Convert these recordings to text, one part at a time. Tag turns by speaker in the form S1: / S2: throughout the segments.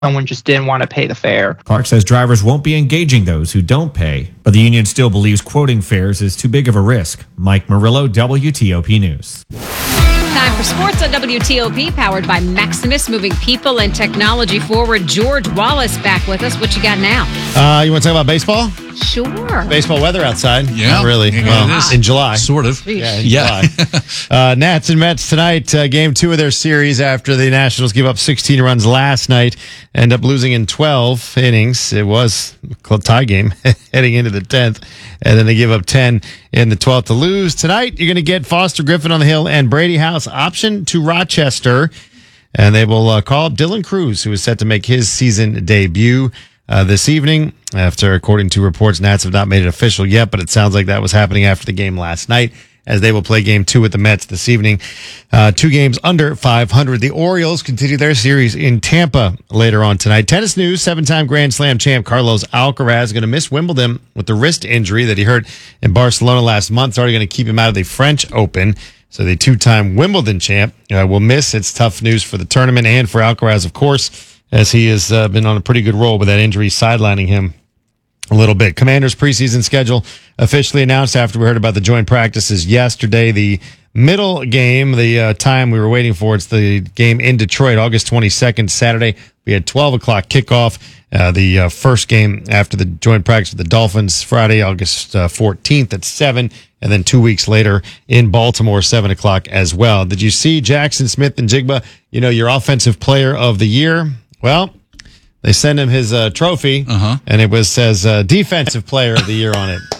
S1: Someone just didn't want to pay the fare.
S2: Clark says drivers won't be engaging those who don't pay, but the union still believes quoting fares is too big of a risk. Mike Murillo, WTOP News.
S3: Time for sports on WTOP, powered by Maximus, moving people and technology forward. George Wallace back with us. What you got now?
S4: You want to talk about baseball?
S3: Sure.
S4: Baseball weather outside.
S5: Yeah.
S4: Not really.
S5: Yeah, it is.
S4: In July.
S5: Sort of.
S4: Yeah, in July. Nats and Mets tonight, game 2 of their series after the Nationals give up 16 runs last night, end up losing in 12 innings. It was a tie game heading into the 10th, and then they give up 10 in the 12th to lose. Tonight, you're going to get Foster Griffin on the hill and Brady House option to Rochester, and they will call up Dylan Cruz, who is set to make his season debut this evening. After, according to reports, Nats have not made it official yet, but it sounds like that was happening after the game last night, as they will play game 2 with the Mets this evening. 2 games under 500. The Orioles continue their series in Tampa later on tonight. Tennis news, 7-time Grand Slam champ Carlos Alcaraz is going to miss Wimbledon with the wrist injury that he hurt in Barcelona last month. It's already going to keep him out of the French Open. So the 2-time Wimbledon champ will miss. It's tough news for the tournament and for Alcaraz, of course, as he has been on a pretty good roll with that injury sidelining him a little bit. Commanders preseason schedule officially announced after we heard about the joint practices yesterday. The middle game, the time we were waiting for, it's the game in Detroit, August 22nd, Saturday. We had 12 o'clock kickoff. The first game after the joint practice with the Dolphins, Friday, August 14th at 7. And then 2 weeks later in Baltimore, 7 o'clock as well. Did you see Jackson Smith and Jigba, your offensive player of the year? Well, they sent him his trophy, and it says defensive player of the year on it.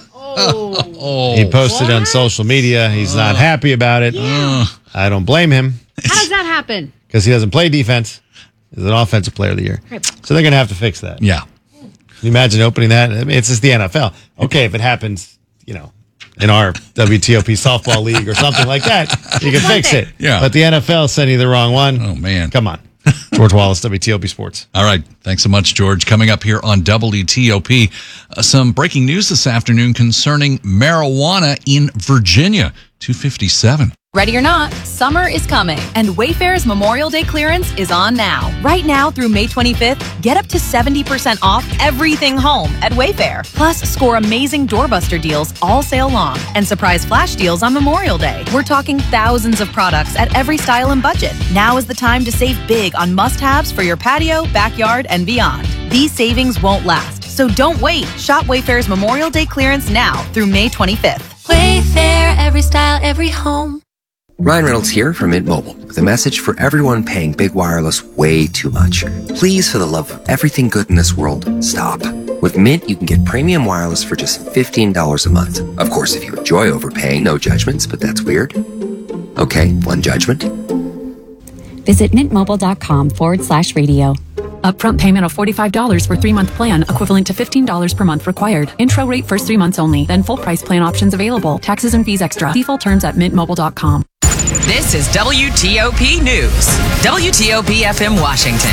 S4: He posted on social media. He's not happy about it.
S3: Yeah.
S4: I don't blame him.
S3: How does that happen?
S4: Because he doesn't play defense. He's an offensive player of the year.
S3: Right.
S4: So they're going to have to fix that.
S5: Yeah.
S4: Can you imagine opening that? I mean, it's just the NFL. Okay, if it happens, in our WTOP softball league or something like that, you can fix it.
S5: Yeah.
S4: But the NFL sent you the wrong one.
S5: Oh, man.
S4: Come on. George Wallace, WTOP Sports.
S5: All right. Thanks so much, George. Coming up here on WTOP, some breaking news this afternoon concerning marijuana in Virginia. 257.
S6: Ready or not, summer is coming, and Wayfair's Memorial Day clearance is on now. Right now through May 25th, get up to 70% off everything home at Wayfair. Plus, score amazing doorbuster deals all sale long and surprise flash deals on Memorial Day. We're talking thousands of products at every style and budget. Now is the time to save big on must-haves for your patio, backyard, and beyond. These savings won't last, so don't wait. Shop Wayfair's Memorial Day clearance now through May 25th.
S7: Wayfair, every style, every home.
S8: Ryan Reynolds here from Mint Mobile with a message for everyone paying big wireless way too much. Please, for the love of everything good in this world, stop. With Mint, you can get premium wireless for just $15 a month. Of course, if you enjoy overpaying, no judgments, but that's weird. Okay, one judgment.
S9: Visit mintmobile.com/radio.
S10: Upfront payment of $45 for 3-month plan, equivalent to $15 per month required. Intro rate first 3 months only, then full price plan options available. Taxes and fees extra. See full terms at mintmobile.com.
S11: This is WTOP News. WTOP FM Washington.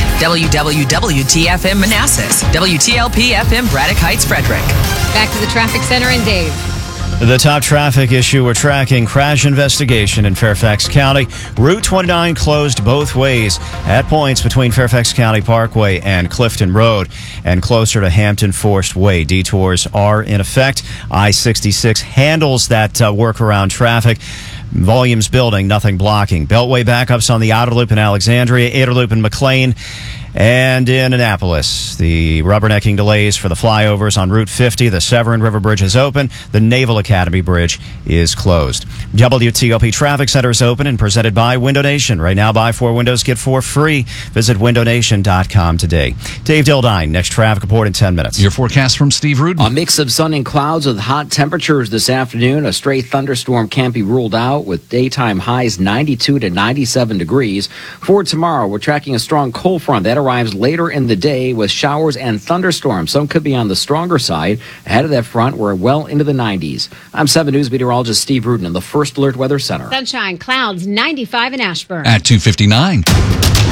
S11: WWWTFM Manassas. WTLP FM Braddock Heights Frederick.
S3: Back to the traffic center and Dave.
S12: The top traffic issue we're tracking, crash investigation in Fairfax County. Route 29 closed both ways at points between Fairfax County Parkway and Clifton Road and closer to Hampton Forest Way. Detours are in effect. I-66 handles that workaround traffic. Volumes building, nothing blocking. Beltway backups on the outer loop in Alexandria, inner loop in McLean, and in Annapolis. The rubbernecking delays for the flyovers on Route 50. The Severn River Bridge is open. The Naval Academy Bridge is closed. WTOP Traffic Center is open and presented by Window Nation. Right now, buy 4 windows, get 4 free. Visit windownation.com today. Dave Dildine, next traffic report in 10 minutes.
S5: Your forecast from Steve Rudin.
S13: A mix of sun and clouds with hot temperatures this afternoon. A stray thunderstorm can't be ruled out with daytime highs 92 to 97 degrees. For tomorrow, we're tracking a strong cold front that arrives later in the day with showers and thunderstorms. Some could be on the stronger side. Ahead of that front, we're well into the 90s. I'm 7 News meteorologist Steve Rudin in the First Alert Weather Center.
S3: Sunshine, clouds, 95 in Ashburn.
S5: At 2:59.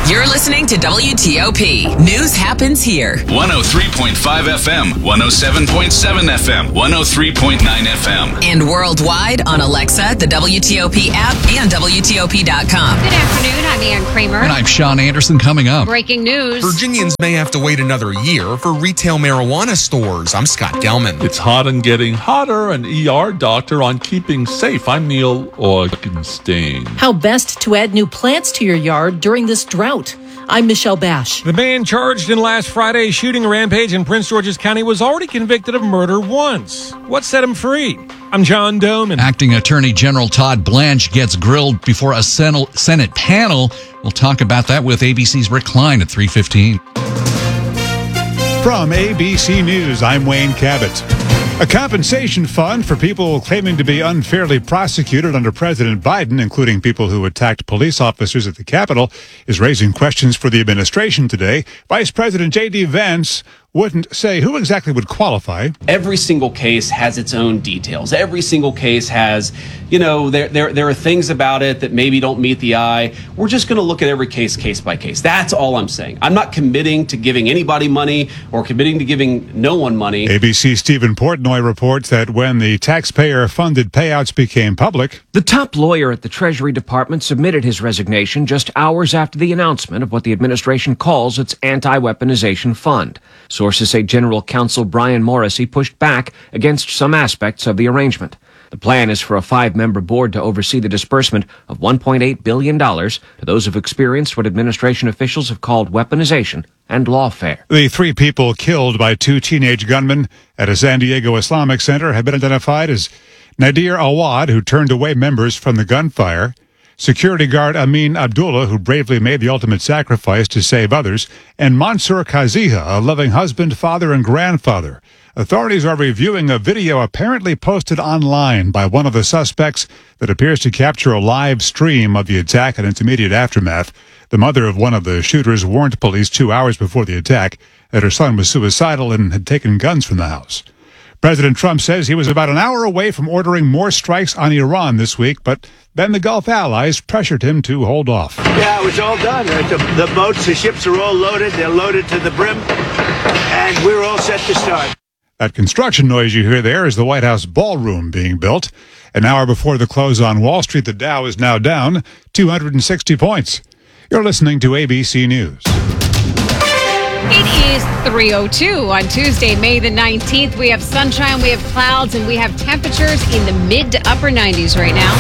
S11: You're listening to WTOP. News happens here.
S14: 103.5 FM, 107.7 FM, 103.9 FM.
S11: And worldwide on Alexa, the WTOP app, and WTOP.com.
S3: Good afternoon. I'm Ann Kramer.
S5: And I'm Sean Anderson. Coming up.
S3: Breaking news.
S15: Virginians may have to wait another year for retail marijuana stores. I'm Scott Gelman.
S16: It's hot and getting hotter. An ER doctor on keeping safe. I'm Neil Augenstein.
S17: How best to add new plants to your yard during this drought. I'm Michelle Bash.
S18: The man charged in last Friday's shooting rampage in Prince George's County was already convicted of murder once. What set him free? I'm John Doman.
S5: Acting Attorney General Todd Blanche gets grilled before a Senate panel. We'll talk about that with ABC's Rick Klein at 3:15.
S19: From ABC News, I'm Wayne Cabot. A compensation fund for people claiming to be unfairly prosecuted under President Biden, including people who attacked police officers at the Capitol, is raising questions for the administration today. Vice President J.D. Vance wouldn't say who exactly would qualify.
S20: Every single case has its own details. Every single case has, there are things about it that maybe don't meet the eye. We're just going to look at every case by case. That's all I'm saying. I'm not committing to giving anybody money or committing to giving no one money.
S19: ABC's Stephen Portnoy reports that when the taxpayer-funded payouts became public,
S21: the top lawyer at the Treasury Department submitted his resignation just hours after the announcement of what the administration calls its anti-weaponization fund. Sources say General Counsel Brian Morrissey pushed back against some aspects of the arrangement. The plan is for a 5-member board to oversee the disbursement of $1.8 billion to those who've experienced what administration officials have called weaponization and lawfare.
S19: The 3 people killed by 2 teenage gunmen at a San Diego Islamic center have been identified as Nadir Awad, who turned away members from the gunfire, security guard Amin Abdullah, who bravely made the ultimate sacrifice to save others, and Mansour Kaziha, a loving husband, father, and grandfather. Authorities are reviewing a video apparently posted online by one of the suspects that appears to capture a live stream of the attack and its immediate aftermath. The mother of one of the shooters warned police 2 hours before the attack that her son was suicidal and had taken guns from the house. President Trump says he was about an hour away from ordering more strikes on Iran this week, but then the Gulf allies pressured him to hold off.
S22: Yeah, it was all done. The boats, the ships are all loaded. They're loaded to the brim, and we're all set to start.
S19: That construction noise you hear there is the White House ballroom being built. An hour before the close on Wall Street, the Dow is now down 260 points. You're listening to ABC News.
S3: It is 3:02 on Tuesday, May the 19th. We have sunshine, we have clouds, and we have temperatures in the mid to upper 90s right now.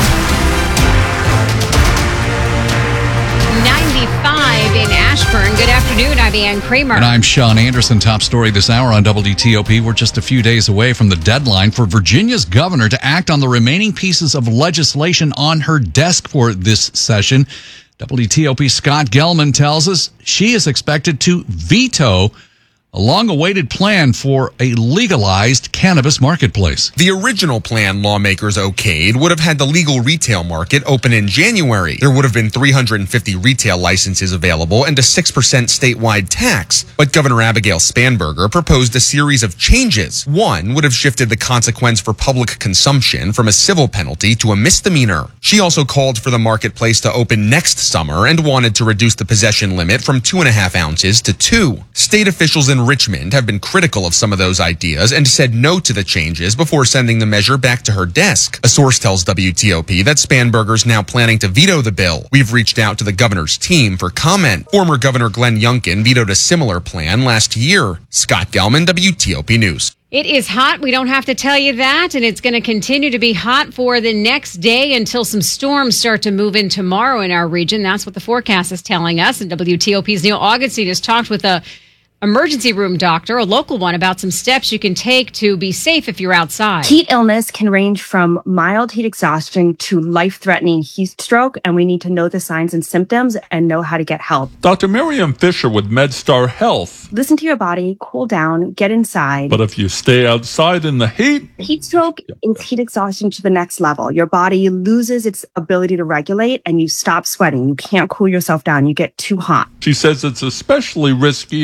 S3: 95 in Ashburn. Good afternoon. I'm Ann Kramer.
S5: And I'm Sean Anderson. Top story this hour on WTOP. We're just a few days away from the deadline for Virginia's governor to act on the remaining pieces of legislation on her desk for this session. WTOP Scott Gelman tells us she is expected to veto a long-awaited plan for a legalized cannabis marketplace.
S15: The original plan lawmakers okayed would have had the legal retail market open in January. There would have been 350 retail licenses available and a 6% statewide tax. But Governor Abigail Spanberger proposed a series of changes. One would have shifted the consequence for public consumption from a civil penalty to a misdemeanor. She also called for the marketplace to open next summer and wanted to reduce the possession limit from 2.5 ounces to 2. State officials in Richmond have been critical of some of those ideas and said no to the changes before sending the measure back to her desk. A source tells WTOP that Spanberger's now planning to veto the bill. We've reached out to the governor's team for comment. Former Governor Glenn Youngkin vetoed a similar plan last year. Scott Gelman, WTOP News.
S3: It is hot. We don't have to tell you that. And it's going to continue to be hot for the next day until some storms start to move in tomorrow in our region. That's what the forecast is telling us. And WTOP's Neil Augenstein has talked with a emergency room doctor, a local one, about some steps you can take to be safe if you're outside.
S23: Heat illness can range from mild heat exhaustion to life-threatening heat stroke, and we need to know the signs and symptoms and know how to get help.
S16: Dr. Miriam Fisher with MedStar Health.
S23: Listen to your body, cool down, get inside.
S16: But if you stay outside in the heat...
S23: Heat stroke is heat exhaustion to the next level. Your body loses its ability to regulate and you stop sweating. You can't cool yourself down. You get too hot.
S16: She says it's especially risky at this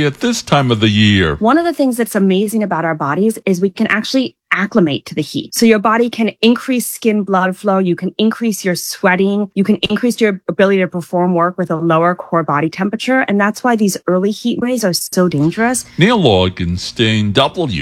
S16: this time of the year?
S23: One of the things that's amazing about our bodies is we can actually acclimate to the heat. So your body can increase skin blood flow. You can increase your sweating. You can increase your ability to perform work with a lower core body temperature. And that's why these early heat waves are so dangerous.
S16: Neil Augenstein,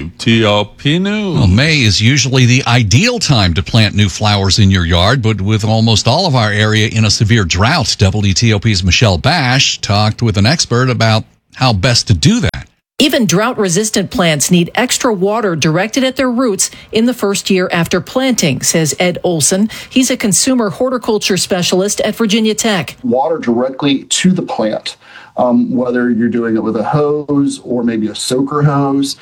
S16: WTOP News.
S5: Well, May is usually the ideal time to plant new flowers in your yard, but with almost all of our area in a severe drought, WTOP's Michelle Bash talked with an expert about how best to do that.
S17: Even drought-resistant plants need extra water directed at their roots in the first year after planting, says Ed Olson. He's a consumer horticulture specialist at Virginia Tech.
S1: Water directly to the plant, whether you're doing it with a hose or maybe a soaker hose,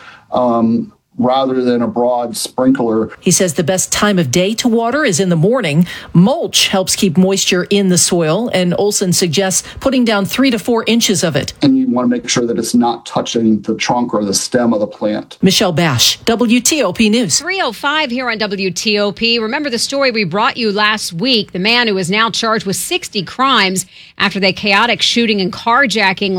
S1: rather than a broad sprinkler.
S17: He says the best time of day to water is in the morning. Mulch helps keep moisture in the soil, and Olson suggests putting down 3 to 4 inches of it.
S1: And you want to make sure that it's not touching the trunk or the stem of the plant.
S17: Michelle Bash, WTOP News.
S3: 3:05 here on WTOP. Remember the story we brought you last week? The man who is now charged with 60 crimes after the chaotic shooting and carjacking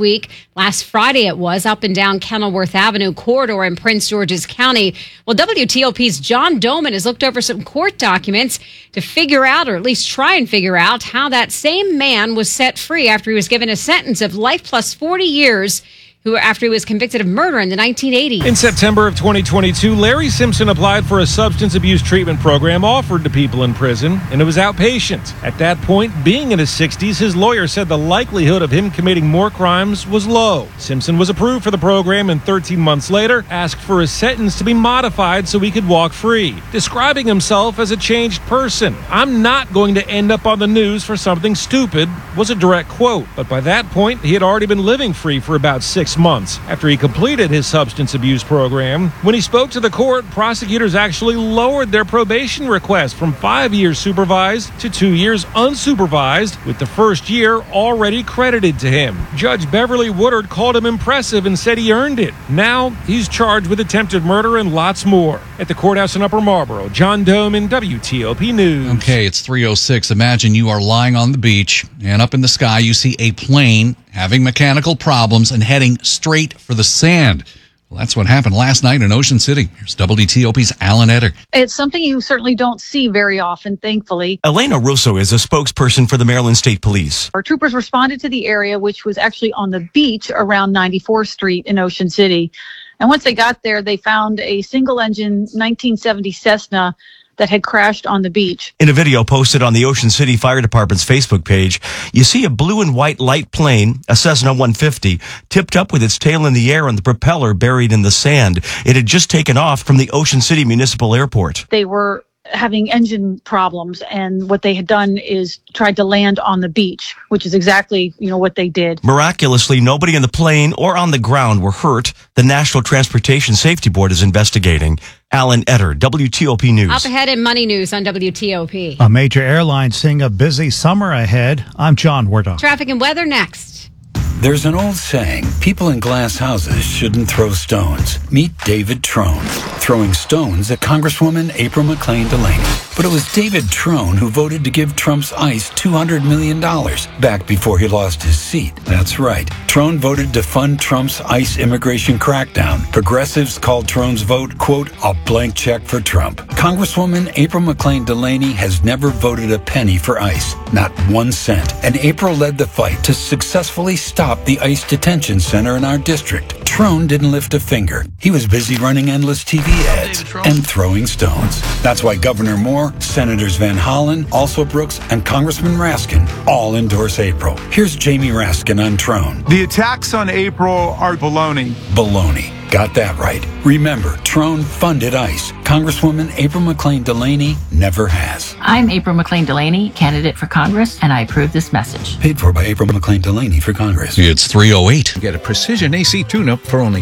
S3: last Friday it was, up and down Kenilworth Avenue corridor in Prince George's County. Well, WTOP's John Doman has looked over some court documents to figure out, or at least try and figure out, how that same man was set free after he was given a sentence of life plus 40 years after he was convicted of murder in the 1980s.
S18: In September of 2022, Larry Simpson applied for a substance abuse treatment program offered to people in prison, and it was outpatient. At that point, being in his 60s, his lawyer said the likelihood of him committing more crimes was low. Simpson was approved for the program and 13 months later asked for his sentence to be modified so he could walk free, describing himself as a changed person. "I'm not going to end up on the news for something stupid," was a direct quote. But by that point, he had already been living free for about 6 months after he completed his substance abuse program. When he spoke to the court, prosecutors actually lowered their probation request from 5 years supervised to 2 years unsupervised, with the first year already credited to him. Judge Beverly Woodard called him impressive and said he earned it. Now he's charged with attempted murder and lots more. At the courthouse in Upper Marlboro, John Doman, WTOP News.
S5: Okay, it's 3:06. Imagine you are lying on the beach, and up in the sky you see a plane having mechanical problems and heading straight for the sand. Well, that's what happened last night in Ocean City. Here's WTOP's Alan Etter.
S2: It's something you certainly don't see very often, thankfully.
S4: Elena Russo is a spokesperson for the Maryland State Police.
S2: Our troopers responded to the area, which was actually on the beach around 94th Street in Ocean City. And once they got there, they found a single-engine 1970 Cessna that had crashed on the beach.
S4: In a video posted on the Ocean City Fire Department's Facebook page, you see a blue and white light plane, a Cessna 150, tipped up with its tail in the air and the propeller buried in the sand. It had just taken off from the Ocean City Municipal Airport.
S2: They were having engine problems, and what they had done is tried to land on the beach, which is exactly, what they did.
S4: Miraculously, nobody in the plane or on the ground were hurt. The National Transportation Safety Board is investigating. Alan Etter, WTOP News.
S3: Up ahead in Money News on WTOP.
S24: A major airline seeing a busy summer ahead. I'm John Wardock.
S3: Traffic and weather next.
S25: There's an old saying, people in glass houses shouldn't throw stones. Meet David Trone, throwing stones at Congresswoman April McClain Delaney. But it was David Trone who voted to give Trump's ICE $200 million back before he lost his seat. That's right. Trone voted to fund Trump's ICE immigration crackdown. Progressives called Trone's vote, quote, a blank check for Trump. Congresswoman April McClain Delaney has never voted a penny for ICE, not 1 cent. And April led the fight to successfully stop the ICE detention center in our district. Trone didn't lift a finger. He was busy running endless TV ads and throwing stones. That's why Governor Moore, Senators Van Hollen, also Brooks, and Congressman Raskin all endorse April. Here's Jamie Raskin on Trone.
S26: The attacks on April are baloney.
S25: Baloney. Got that right. Remember, Trone funded ICE. Congresswoman April McClain Delaney never has.
S27: I'm April McClain Delaney, candidate for Congress, and I approve this message.
S25: Paid for by April McClain Delaney for Congress.
S5: It's 3:08.
S28: Get a precision AC tune-up for only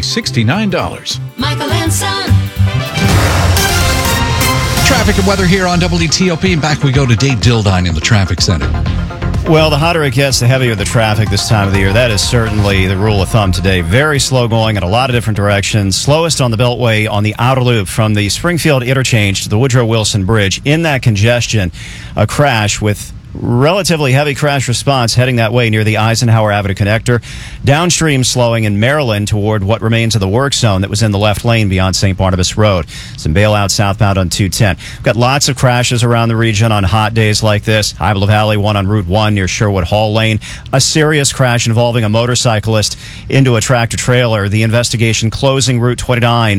S28: $69.
S7: Michael and Son.
S5: Traffic and weather here on WTOP. And back we go to Dave Dildine in the traffic center.
S12: Well, the hotter it gets, the heavier the traffic this time of the year. That is certainly the rule of thumb today. Very slow going in a lot of different directions. Slowest on the Beltway on the outer loop from the Springfield interchange to the Woodrow Wilson Bridge. In that congestion, a crash with Relatively heavy crash response heading that way near the Eisenhower Avenue connector. Downstream slowing in Maryland toward what remains of the work zone that was in the left lane beyond St. Barnabas Road. Some bailout southbound on 210. We've got lots of crashes around the region on hot days like this. Hybla Valley, one on Route 1 near Sherwood Hall Lane. A serious crash involving a motorcyclist into a tractor trailer. The investigation closing Route 29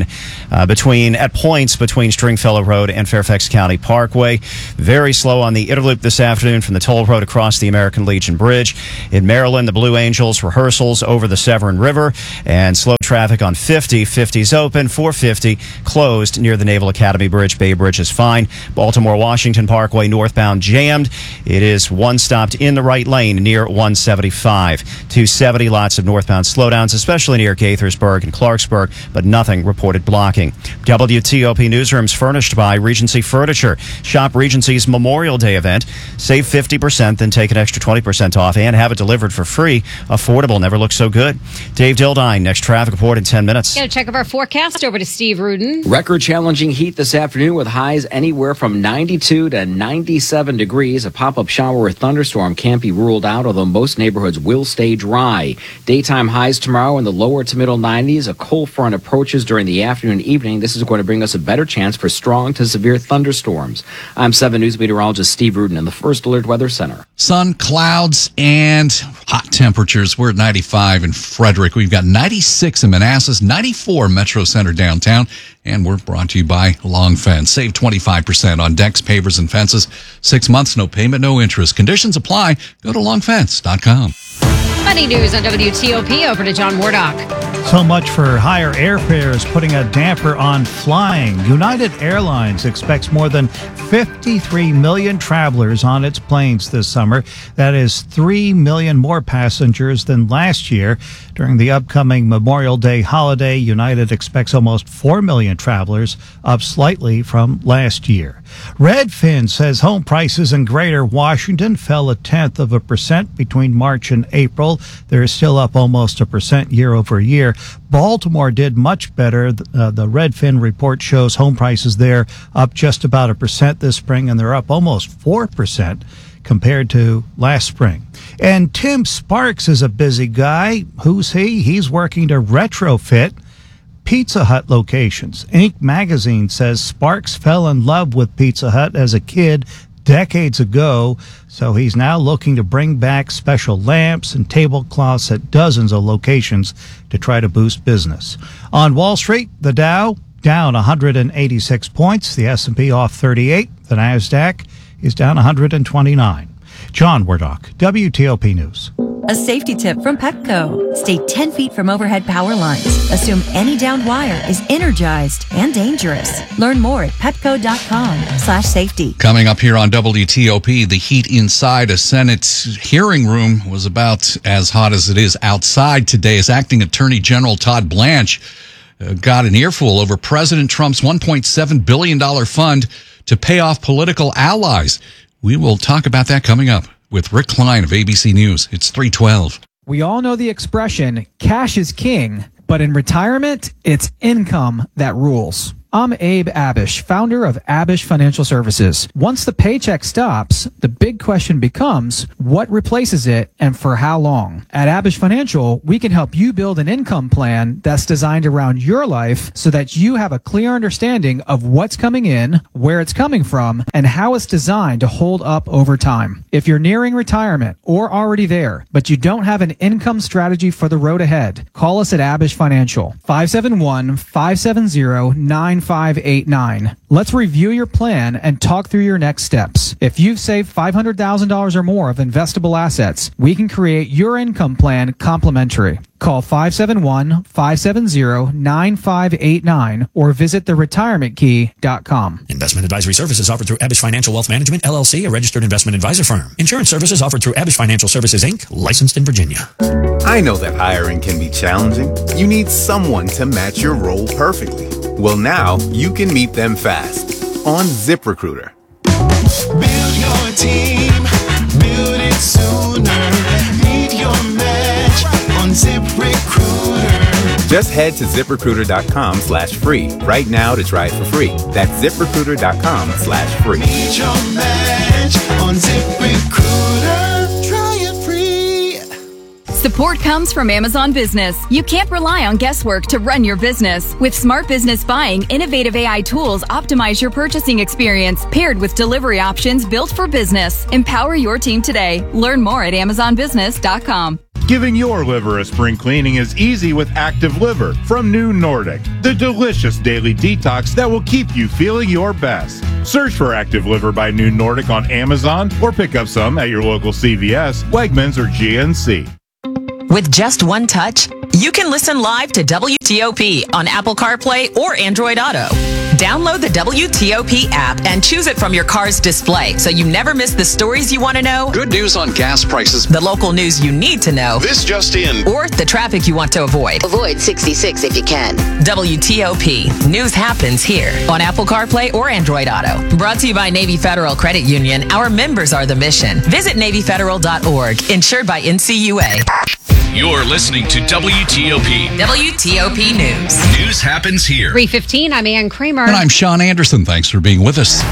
S12: at points between Stringfellow Road and Fairfax County Parkway. Very slow on the Interloop this afternoon from the toll road across the American Legion Bridge. In Maryland, the Blue Angels rehearsals over the Severn River, and slow traffic on 50. 50's open, 450 closed near the Naval Academy Bridge. Bay Bridge is fine. Baltimore-Washington Parkway northbound jammed. It is one stopped in the right lane near 175. 270, lots of northbound slowdowns, especially near Gaithersburg and Clarksburg, but nothing reported blocking. WTOP newsrooms furnished by Regency Furniture. Shop Regency's Memorial Day event. Save 50%, then take an extra 20% off and have it delivered for free. Affordable, never looked so good. Dave Dildine, next traffic report in 10 minutes.
S3: Get a check of our forecast over to Steve Rudin.
S6: Record challenging heat this afternoon with highs anywhere from 92 to 97 degrees. A pop-up shower or thunderstorm can't be ruled out, although most neighborhoods will stay dry. Daytime highs tomorrow in the lower to middle 90s. A cold front approaches during the afternoon and evening. This is going to bring us a better chance for strong to severe thunderstorms. I'm 7 News meteorologist Steve Rudin in the First Alert Weather Center.
S5: Sun, clouds, and hot temperatures. We're at 95 in Frederick. We've got 96 in Manassas, 94 Metro Center downtown, and we're brought to you by Long Fence. Save 25% on decks, pavers, and fences. 6 months, no payment, no interest. Conditions apply. Go to longfence.com.
S3: Money news on WTOP. Over to John Wardock.
S24: So much for higher airfares putting a damper on flying. United Airlines expects more than 53 million travelers on its planes this summer. That is 3 million more passengers than last year. During the upcoming Memorial Day holiday, United expects almost 4 million travelers, up slightly from last year. Redfin says home prices in Greater Washington fell 0.1% between March and April. They're still up almost 1% year over year. Baltimore did much better. The Redfin report shows home prices there up just about 1% this spring, and they're up almost 4% compared to last spring. And Tim Sparks is a busy guy. Who's he? He's working to retrofit Pizza Hut locations. Inc. magazine says Sparks fell in love with Pizza Hut as a kid decades ago, so he's now looking to bring back special lamps and tablecloths at dozens of locations to try to boost business. On Wall Street, the Dow down 186 points, the S&P off 38, the Nasdaq is down 129. John Wardock, WTOP News.
S8: A safety tip from Petco. Stay 10 feet from overhead power lines. Assume any downed wire is energized and dangerous. Learn more at petco.com/safety.
S5: Coming up here on WTOP, the heat inside a Senate hearing room was about as hot as it is outside today, as Acting Attorney General Todd Blanche got an earful over President Trump's $1.7 billion fund to pay off political allies. We will talk about that coming up with Rick Klein of ABC News. It's 3:12.
S9: We all know the expression, cash is king, but in retirement, it's income that rules. I'm Abe Abish, founder of Abish Financial Services. Once the paycheck stops, the big question becomes, what replaces it and for how long? At Abish Financial, we can help you build an income plan that's designed around your life so that you have a clear understanding of what's coming in, where it's coming from, and how it's designed to hold up over time. If you're nearing retirement or already there, but you don't have an income strategy for the road ahead, call us at Abish Financial, 571-570-9589. Let's review your plan and talk through your next steps. If you've saved $500,000 or more of investable assets, we can create your income plan complimentary. Call 571-570-9589 or visit theretirementkey.com.
S10: Investment advisory services offered through Abish Financial Wealth Management, LLC, a registered investment advisor firm. Insurance services offered through Abish Financial Services, Inc., licensed in Virginia.
S11: I know that hiring can be challenging. You need someone to match your role perfectly. Well, now you can meet them fast on ZipRecruiter.
S13: Build your team, build it sooner. Meet your match on ZipRecruiter.
S11: Just head to ZipRecruiter.com/free right now to try it for free. That's ZipRecruiter.com/free.
S13: Meet your match on ZipRecruiter.
S14: Support comes from Amazon Business. You can't rely on guesswork to run your business. With Smart Business Buying, innovative AI tools optimize your purchasing experience, paired with delivery options built for business. Empower your team today. Learn more at AmazonBusiness.com.
S26: Giving your liver a spring cleaning is easy with Active Liver from New Nordic, the delicious daily detox that will keep you feeling your best. Search for Active Liver by New Nordic on Amazon or pick up some at your local CVS, Wegmans, or GNC.
S15: With just one touch, you can listen live to WTOP on Apple CarPlay or Android Auto. Download the WTOP app and choose it from your car's display so you never miss the stories you want to know.
S16: Good news on gas prices.
S15: The local news you need to know.
S16: This just in.
S15: Or the traffic you want to avoid.
S19: Avoid 66 if you can.
S15: WTOP. News happens here on Apple CarPlay or Android Auto. Brought to you by Navy Federal Credit Union. Our members are the mission. Visit NavyFederal.org. Insured by NCUA.
S16: You're listening to WTOP.
S15: WTOP News.
S16: News happens here.
S3: 3:15, I'm Ann Kramer.
S5: And I'm Sean Anderson. Thanks for being with us.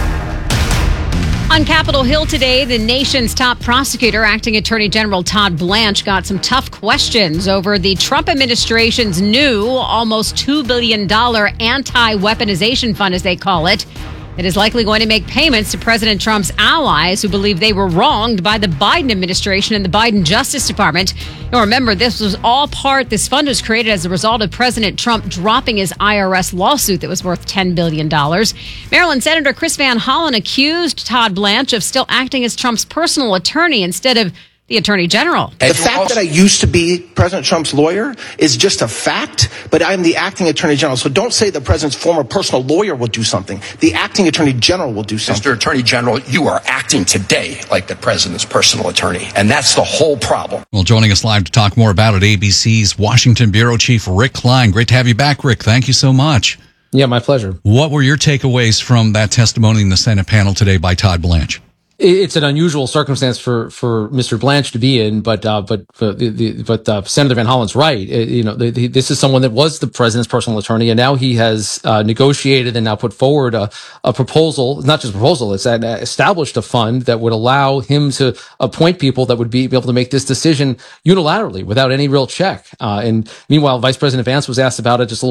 S3: On Capitol Hill today, the nation's top prosecutor, Acting Attorney General Todd Blanche, got some tough questions over the Trump administration's new almost $2 billion anti-weaponization fund, as they call it. It is likely going to make payments to President Trump's allies who believe they were wronged by the Biden administration and the Biden Justice Department. You'll remember this fund was created as a result of President Trump dropping his IRS lawsuit that was worth $10 billion. Maryland Senator Chris Van Hollen accused Todd Blanche of still acting as Trump's personal attorney instead of the Attorney General.
S20: The fact that I used to be President Trump's lawyer is just a fact, but I'm the acting Attorney General. So don't say the President's former personal lawyer will do something. The acting Attorney General will do something.
S21: Mr. Attorney General, you are acting today like the President's personal attorney, and that's the whole problem.
S5: Well, joining us live to talk more about it, ABC's Washington Bureau Chief Rick Klein. Great to have you back, Rick. Thank you so much.
S22: Yeah, my pleasure.
S5: What were your takeaways from that testimony in the Senate panel today by Todd Blanche?
S22: It's an unusual circumstance for Mr. Blanche to be in, but Senator Van Hollen's right. This is someone that was the president's personal attorney, and now he has negotiated and now put forward a proposal. Not just a proposal; it's established a fund that would allow him to appoint people that would be able to make this decision unilaterally without any real check. And meanwhile, Vice President Vance was asked about it just a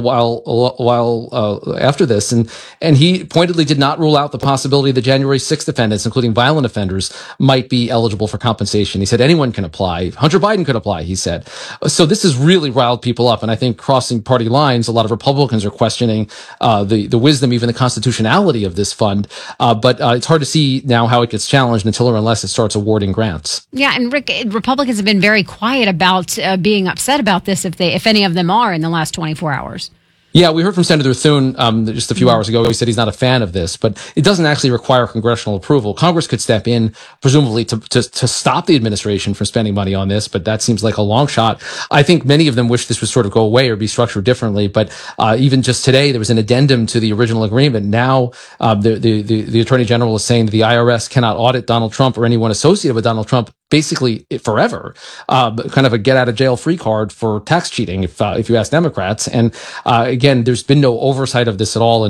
S22: while after this, and he pointedly did not rule out the possibility that January 6th defendants, including violent offenders, might be eligible for compensation. He said anyone can apply. Hunter Biden could apply, he said. So this has really riled people up. And I think crossing party lines, a lot of Republicans are questioning the wisdom, even the constitutionality of this fund. But it's hard to see now how it gets challenged until or unless it starts awarding grants.
S3: Yeah, and Rick, Republicans have been very quiet about being upset about this, if any of them are, in the last 24 hours.
S22: Yeah, we heard from Senator Thune just a few hours ago. He said he's not a fan of this, but it doesn't actually require congressional approval. Congress could step in, presumably, to stop the administration from spending money on this, but that seems like a long shot. I think many of them wish this would sort of go away or be structured differently, but even just today, there was an addendum to the original agreement. Now, the Attorney General is saying that the IRS cannot audit Donald Trump or anyone associated with Donald Trump basically forever, kind of a get out of jail free card for tax cheating, if you ask Democrats. And again, there's been no oversight of this at all, and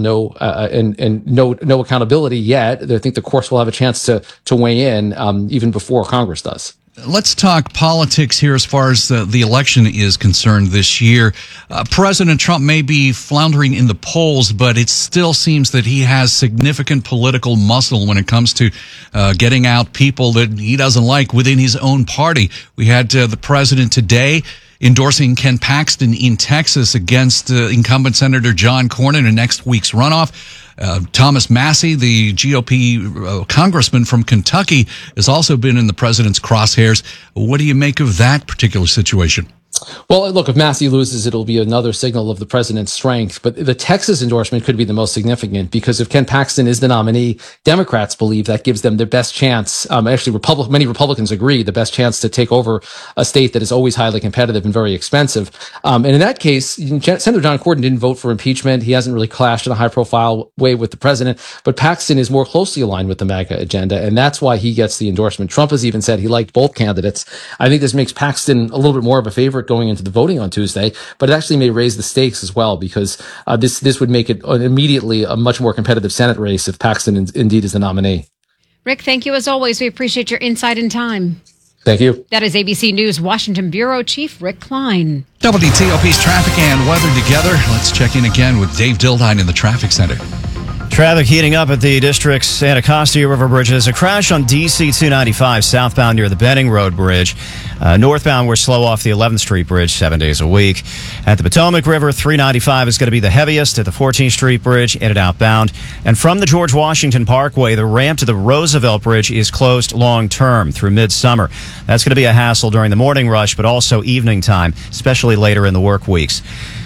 S22: no accountability yet. I think the courts will have a chance to weigh in even before Congress does.
S5: Let's talk politics here as far as the election is concerned this year. President Trump may be floundering in the polls, but it still seems that he has significant political muscle when it comes to getting out people that he doesn't like within his own party. We had the president today endorsing Ken Paxton in Texas against incumbent Senator John Cornyn in next week's runoff. Thomas Massie, the GOP congressman from Kentucky, has also been in the president's crosshairs. What do you make of that particular situation?
S22: Well, look, if Massie loses, it'll be another signal of the president's strength. But the Texas endorsement could be the most significant, because if Ken Paxton is the nominee, Democrats believe that gives them the best chance. Actually, many Republicans agree, the best chance to take over a state that is always highly competitive and very expensive. And in that case, Senator John Cornyn didn't vote for impeachment. He hasn't really clashed in a high-profile way with the president. But Paxton is more closely aligned with the MAGA agenda, and that's why he gets the endorsement. Trump has even said he liked both candidates. I think this makes Paxton a little bit more of a favorite going into the voting on Tuesday, but it actually may raise the stakes as well, because this would make it immediately a much more competitive Senate race if Paxton indeed is the nominee.
S3: Rick, thank you as always. We appreciate your insight and time.
S22: Thank you.
S3: That is ABC News Washington Bureau Chief Rick Klein.
S5: WTOP's traffic and weather together. Let's check in again with Dave Dildine in the traffic center.
S12: Traffic heating up at the district's Anacostia River bridges. A crash on DC 295 southbound near the Benning Road Bridge. Northbound, we're slow off the 11th Street Bridge 7 days a week. At the Potomac River, 395 is going to be the heaviest at the 14th Street Bridge, in and outbound. And from the George Washington Parkway, the ramp to the Roosevelt Bridge is closed long-term through midsummer. That's going to be a hassle during the morning rush, but also evening time, especially later in the work weeks.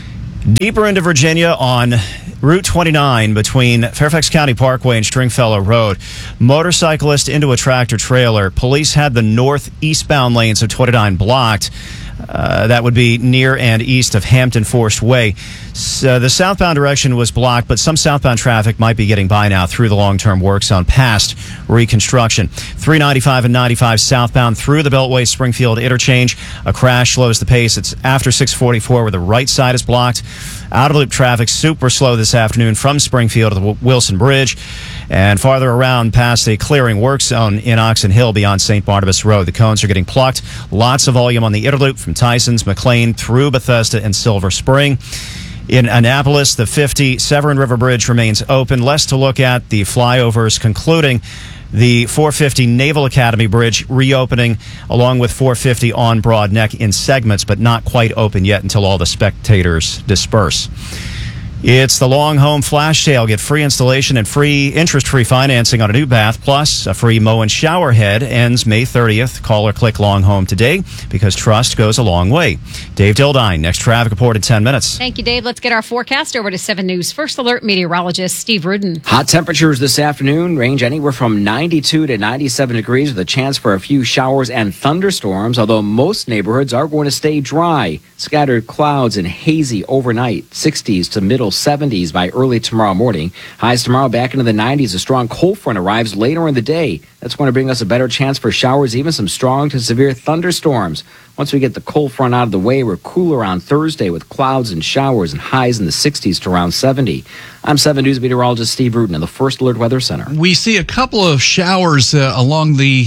S12: Deeper into Virginia on Route 29 between Fairfax County Parkway and Stringfellow Road. Motorcyclist into a tractor trailer. Police had the north-eastbound lanes of 29 blocked. That would be near and east of Hampton Forest Way. So the southbound direction was blocked, but some southbound traffic might be getting by now through the long-term work zone past reconstruction. 395 and 95 southbound through the Beltway Springfield interchange. A crash slows the pace. It's after 644 where the right side is blocked. Out-of-loop traffic super slow this afternoon from Springfield to the Wilson Bridge and farther around past the clearing work zone in Oxon Hill beyond St. Barnabas Road. The cones are getting plucked. Lots of volume on the interloop from Tysons, McLean through Bethesda and Silver Spring. In Annapolis, the 50 Severn River Bridge remains open. Less to look at. The flyovers concluding. The 450 Naval Academy Bridge reopening along with 450 on Broad Neck in segments, but not quite open yet until all the spectators disperse. It's the Long Home Flash Sale. Get free installation and free interest-free financing on a new bath, plus a free mow and shower head. Ends May 30th. Call or click Long Home today because trust goes a long way. Dave Dildine, next traffic report in 10 minutes.
S3: Thank you, Dave. Let's get our forecast over to 7 News First Alert meteorologist Steve Rudin.
S6: Hot temperatures this afternoon range anywhere from 92 to 97 degrees with a chance for a few showers and thunderstorms, although most neighborhoods are going to stay dry. Scattered clouds and hazy overnight. 60s to middle 70s by early tomorrow morning. Highs tomorrow back into the 90s. A strong cold front arrives later in the day. That's going to bring us a better chance for showers, even some strong to severe thunderstorms. Once we get the cold front out of the way, we're cooler on Thursday with clouds and showers and highs in the 60s to around 70. I'm 7 News meteorologist Steve Rudin in the First Alert Weather Center.
S5: We see a couple of showers along the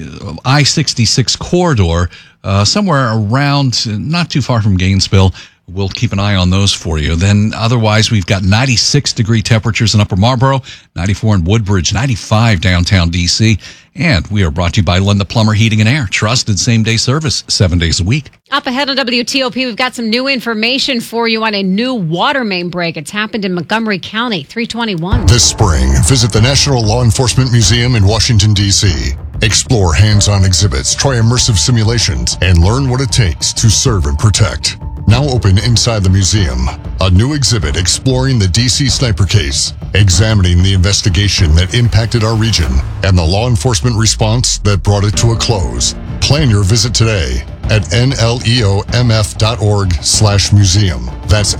S5: I-66 corridor, somewhere around, not too far from Gainesville. We'll keep an eye on those for you. Then otherwise, we've got 96-degree temperatures in Upper Marlboro, 94 in Woodbridge, 95 downtown D.C., and we are brought to you by Linda Plummer Heating and Air. Trusted same-day service, 7 days a week.
S3: Up ahead on WTOP, we've got some new information for you on a new water main break. It's happened in Montgomery County, 321.
S1: This spring, visit the National Law Enforcement Museum in Washington, D.C. Explore hands-on exhibits, try immersive simulations, and learn what it takes to serve and protect. Now open inside the museum, a new exhibit exploring the D.C. sniper case, examining the investigation that impacted our region and the law enforcement response that brought it to a close. Plan your visit today at nleomf.org/museum. That's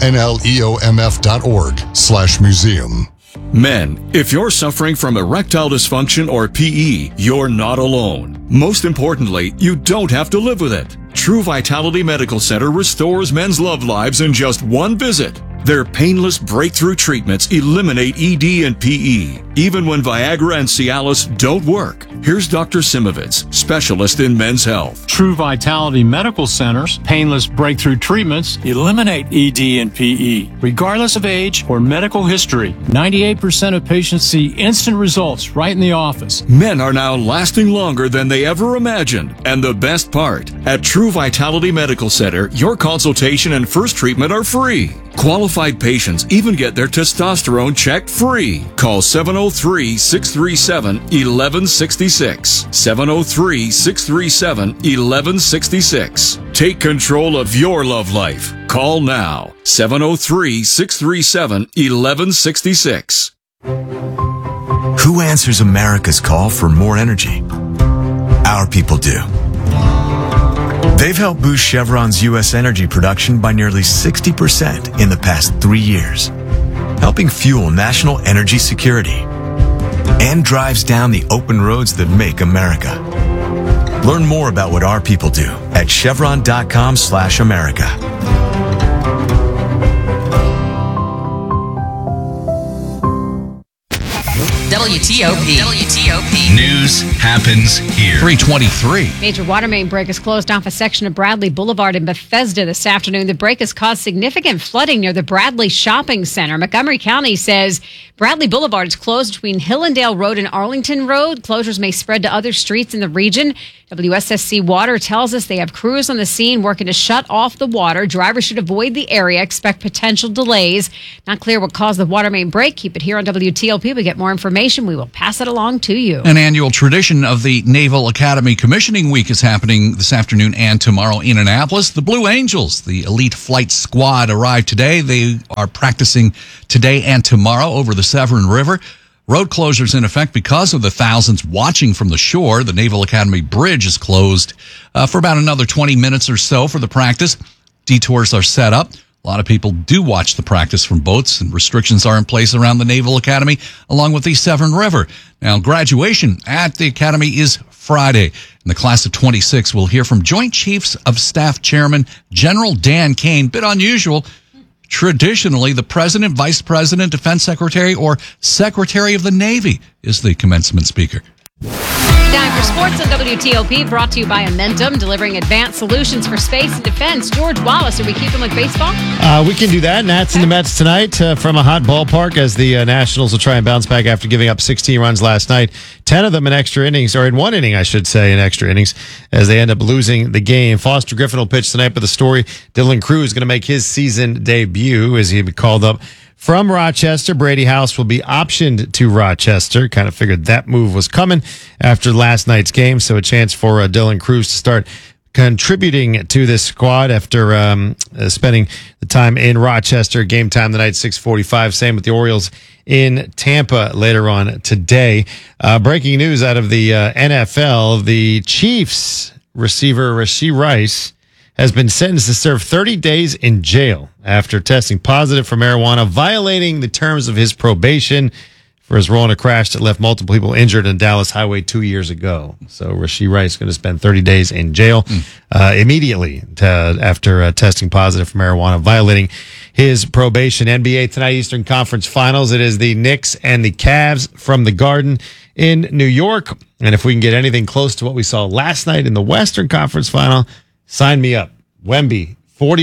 S1: nleomf.org/museum.
S2: Men, if you're suffering from erectile dysfunction or PE, you're not alone. Most importantly, you don't have to live with it. True Vitality Medical Center restores men's love lives in just one visit. Their painless breakthrough treatments eliminate ED and PE, even when Viagra and Cialis don't work. Here's Dr. Simovitz, specialist in men's health.
S4: True Vitality Medical Center's painless breakthrough treatments eliminate ED and PE, regardless of age or medical history. 98% of patients see instant results right in the office.
S2: Men are now lasting longer than they ever imagined. And the best part, at True Vitality Medical Center, your consultation and first treatment are free. Qualified patients even get their testosterone checked free. Call 703-637-1166. 703-637-1166. Take control of your love life. Call now. 703-637-1166.
S17: Who answers America's call for more energy? Our people do. They've helped boost Chevron's U.S. energy production by nearly 60% in the past 3 years, helping fuel national energy security and drives down the open roads that make America. Learn more about what our people do at chevron.com/America.
S15: WTOP. News
S16: news happens here.
S5: 323.
S3: Major water main break has closed off a section of Bradley Boulevard in Bethesda this afternoon. The break has caused significant flooding near the Bradley Shopping Center. Montgomery County says Bradley Boulevard is closed between Hillendale Road and Arlington Road. Closures may spread to other streets in the region. WSSC Water tells us they have crews on the scene working to shut off the water. Drivers should avoid the area. Expect potential delays. Not clear what caused the water main break. Keep it here on WTOP. We get more information. We will pass it along to you.
S5: An annual tradition of the Naval Academy Commissioning Week is happening this afternoon and tomorrow in Annapolis. The Blue Angels, the elite flight squad, arrived today. They are practicing today and tomorrow over the Severn River. Road closures in effect because of the thousands watching from the shore. The Naval Academy Bridge is closed for about another 20 minutes or so for the practice. Detours are set up. A lot of people do watch the practice from boats, and restrictions are in place around the Naval Academy along with the Severn River. Now, graduation at the Academy is Friday. In the class of 26, we'll hear from Joint Chiefs of Staff Chairman General Dan Kane. Bit unusual. Traditionally, the President, Vice President, Defense Secretary, or Secretary of the Navy is the commencement speaker.
S3: Time for sports on WTOP, brought to you by Amentum, delivering advanced solutions for space and defense. George Wallace, are we keeping with baseball?
S7: We can do that. Nats and the Mets tonight from a hot ballpark as the Nationals will try and bounce back after giving up 16 runs last night. 10 of them in extra innings, or in one inning, I should say, in extra innings, as they end up losing the game. Foster Griffin will pitch tonight, but the story, Dylan Cruz is going to make his season debut as he be called up from Rochester. Brady House will be optioned to Rochester. Kind of figured that move was coming after last night's game. So a chance for Dylan Cruz to start contributing to this squad after spending the time in Rochester. Game time tonight, 6:45. Same with the Orioles in Tampa later on today. Breaking news out of the NFL. The Chiefs receiver Rashee Rice has been sentenced to serve 30 days in jail after testing positive for marijuana, violating the terms of his probation for his role in a crash that left multiple people injured on Dallas Highway 2 years ago. So Rashee Rice is going to spend 30 days in jail immediately after testing positive for marijuana, violating his probation. NBA tonight, Eastern Conference Finals. It is the Knicks and the Cavs from the Garden in New York. And if we can get anything close to what we saw last night in the Western Conference Final, sign me up. Wemby,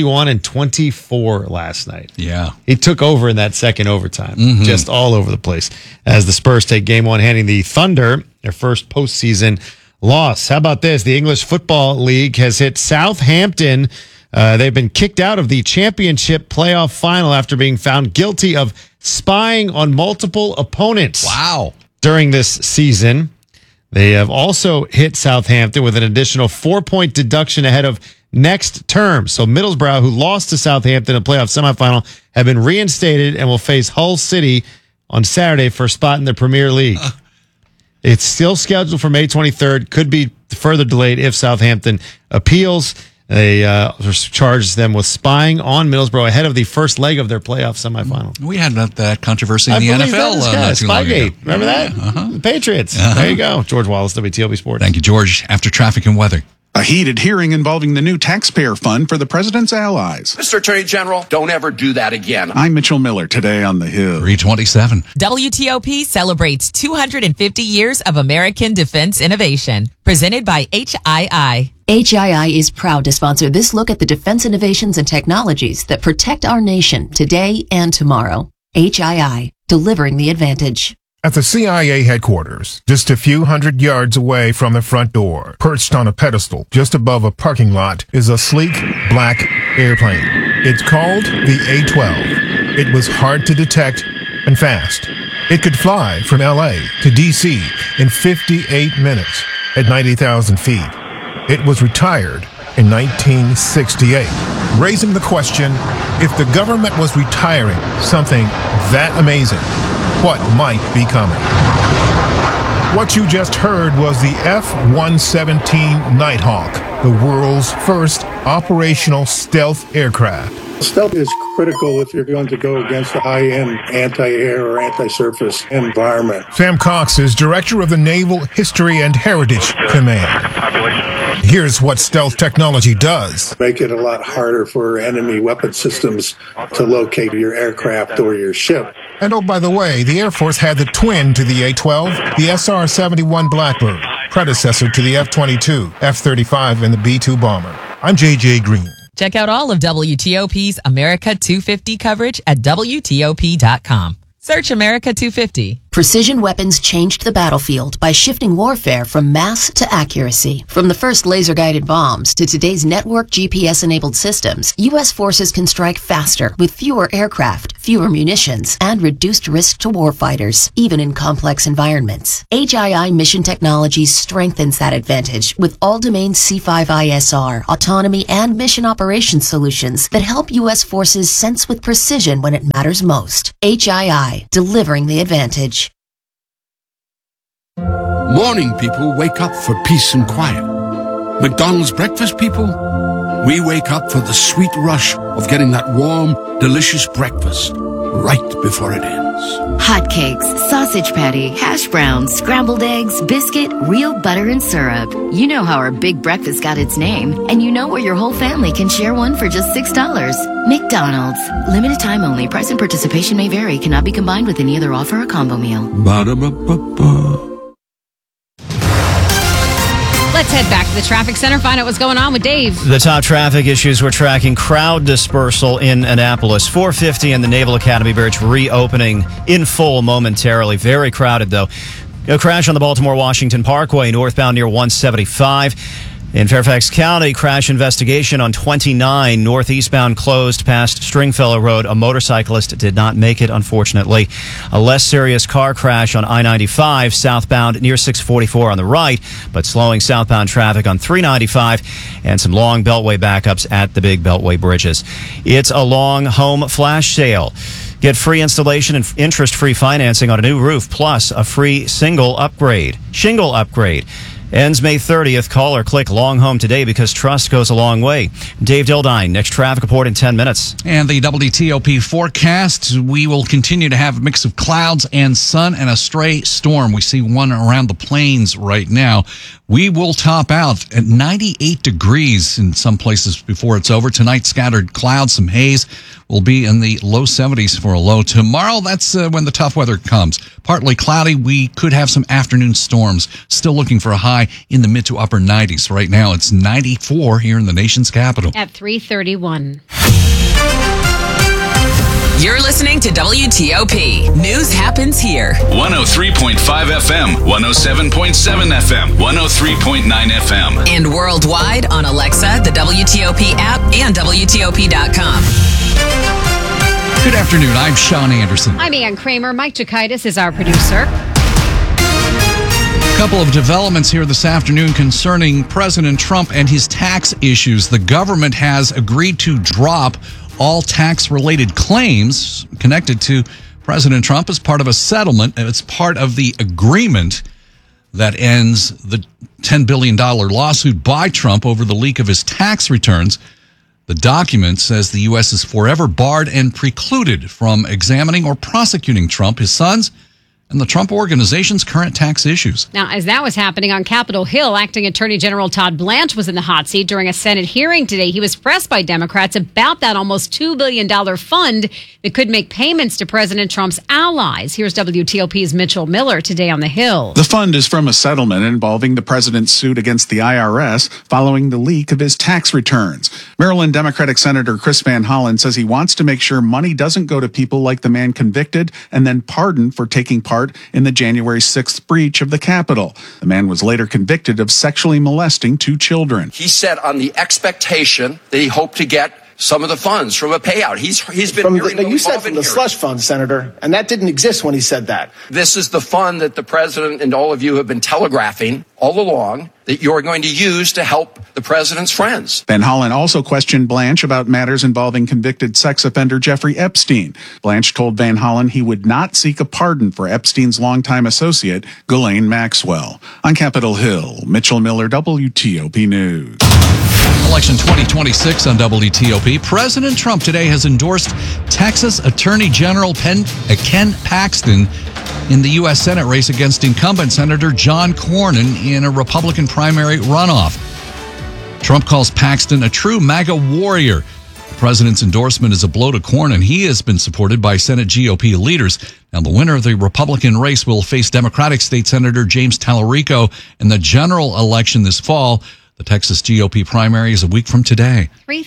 S7: 41-24 last night.
S5: Yeah.
S7: He took over in that second overtime, just all over the place, as the Spurs take game one, handing the Thunder their first postseason loss. How about this? The English Football League has hit Southampton. They've been kicked out of the championship playoff final after being found guilty of spying on multiple opponents.
S5: Wow.
S7: During this season. They have also hit Southampton with an additional 4-point deduction ahead of next term. So Middlesbrough, who lost to Southampton in a playoff semifinal, have been reinstated and will face Hull City on Saturday for a spot in the Premier League. It's still scheduled for May 23rd. Could be further delayed if Southampton appeals. They charged them with spying on Middlesbrough ahead of the first leg of their playoff semifinal.
S5: We had that controversy in the NFL not too long ago.
S7: Spygate. Remember that? The Patriots. There you go. George Wallace, WTOP Sports.
S5: Thank you, George. After traffic and weather.
S8: A heated hearing involving the new taxpayer fund for the president's allies.
S21: Mr. Attorney General, don't ever do that again.
S8: I'm Mitchell Miller, today on The Hill.
S5: 327.
S15: WTOP celebrates 250 years of American defense innovation. Presented by HII.
S18: HII is proud to sponsor this look at the defense innovations and technologies that protect our nation today and tomorrow. HII, delivering the advantage.
S23: At the CIA headquarters, just a few hundred yards away from the front door, perched on a pedestal just above a parking lot, is a sleek, black airplane. It's called the A-12. It was hard to detect and fast. It could fly from LA to DC in 58 minutes at 90,000 feet. It was retired in 1968, raising the question, if the government was retiring something that amazing, what might be coming? What you just heard was the F-117 Nighthawk, the world's first operational stealth aircraft.
S24: Stealth is critical if you're going to go against a high-end anti-air or anti-surface environment.
S23: Sam Cox is director of the Naval History and Heritage Command. Here's what stealth technology does.
S24: Make it a lot harder for enemy weapon systems to locate your aircraft or your ship.
S23: And oh, by the way, the Air Force had the twin to the A-12, the SR-71 Blackbird, predecessor to the F-22, F-35, and the B-2 bomber. I'm J.J. Green.
S15: Check out all of WTOP's America 250 coverage at WTOP.com. Search America 250.
S18: Precision weapons changed the battlefield by shifting warfare from mass to accuracy. From the first laser-guided bombs to today's network GPS-enabled systems, U.S. forces can strike faster with fewer aircraft, fewer munitions, and reduced risk to warfighters, even in complex environments. HII Mission Technologies strengthens that advantage with all-domain C5ISR, autonomy, and mission operations solutions that help U.S. forces sense with precision when it matters most. HII, delivering the advantage.
S9: Morning people wake up for peace and quiet. McDonald's breakfast people, we wake up for the sweet rush of getting that warm, delicious breakfast right before it ends.
S10: Hotcakes, sausage patty, hash browns, scrambled eggs, biscuit, real butter and syrup. You know how our big breakfast got its name, and you know where your whole family can share one for just $6. McDonald's. Limited time only. Price and participation may vary. Cannot be combined with any other offer or combo meal.
S9: Ba-da-ba-ba-ba.
S3: Let's head back to the traffic center, find out what's going on with Dave.
S12: The top traffic issues we're tracking: crowd dispersal in Annapolis. 450 and the Naval Academy Bridge reopening in full momentarily. Very crowded, though. A crash on the Baltimore-Washington Parkway, northbound near 175. In Fairfax County, crash investigation on 29 northeastbound closed past Stringfellow Road. A motorcyclist did not make it, unfortunately. A less serious car crash on I-95 southbound near 644 on the right, but slowing southbound traffic on 395 and some long beltway backups at the big beltway bridges. It's a long home flash sale. Get free installation and interest-free financing on a new roof, plus a free shingle upgrade. Ends May 30th. Call or click Long Home today because trust goes a long way. Dave Dildine, next traffic report in 10 minutes.
S5: And the WTOP forecast, we will continue to have a mix of clouds and sun and a stray storm. We see one around the plains right now. We will top out at 98 degrees in some places before it's over. Tonight, scattered clouds, some haze. Will be in the low 70s for a low. Tomorrow, that's when the tough weather comes. Partly cloudy. We could have some afternoon storms. Still looking for a high in the mid to upper 90s. Right now, it's 94 here in the nation's capital.
S3: At 3:31.
S15: You're listening to WTOP. News happens here.
S16: 103.5 FM, 107.7 FM, 103.9 FM.
S15: And worldwide on Alexa, the WTOP app, and WTOP.com.
S5: Good afternoon. I'm Sean Anderson.
S3: I'm Ann Kramer. Mike Chikaitis is our producer.
S5: A couple of developments here this afternoon concerning President Trump and his tax issues. The government has agreed to drop all tax-related claims connected to President Trump as part of a settlement. It's part of the agreement that ends the $10 billion lawsuit by Trump over the leak of his tax returns. The document says the U.S. is forever barred and precluded from examining or prosecuting Trump, his sons, and the Trump Organization's current tax issues.
S3: Now, as that was happening on Capitol Hill, Acting Attorney General Todd Blanche was in the hot seat during a Senate hearing today. He was pressed by Democrats about that almost $2 billion fund that could make payments to President Trump's allies. Here's WTOP's Mitchell Miller today on the Hill.
S8: The fund is from a settlement involving the president's suit against the IRS following the leak of his tax returns. Maryland Democratic Senator Chris Van Hollen says he wants to make sure money doesn't go to people like the man convicted and then pardoned for taking part in the January 6th breach of the Capitol. The man was later convicted of sexually molesting 2 children.
S21: He said on the expectation that he hoped to get some of the funds from a payout. He's been
S20: you said from the slush fund, Senator, and that didn't exist when he said that.
S21: This is the fund that the president and all of you have been telegraphing all along that you're going to use to help the president's friends.
S8: Van Hollen also questioned Blanche about matters involving convicted sex offender Jeffrey Epstein. Blanche told Van Hollen he would not seek a pardon for Epstein's longtime associate, Ghislaine Maxwell. On Capitol Hill, Mitchell Miller, WTOP News.
S5: Election 2026 on WTOP. President Trump today has endorsed Texas Attorney General Ken Paxton in the U.S. Senate race against incumbent Senator John Cornyn in a Republican primary runoff. Trump calls Paxton a true MAGA warrior. The president's endorsement is a blow to Cornyn. He has been supported by Senate GOP leaders. Now, the winner of the Republican race will face Democratic State Senator James Tallarico in the general election this fall. The Texas GOP primary is a week from today.